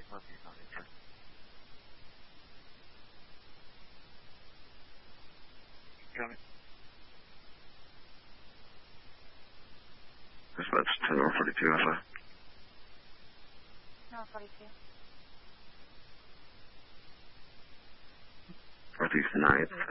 Got it. Dispatch 10-42 Alpha. No, 42. Northeast 9th.